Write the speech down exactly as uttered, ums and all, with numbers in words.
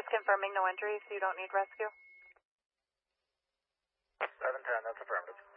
Just confirming no injuries, so you don't need rescue. seven ten, that's affirmative.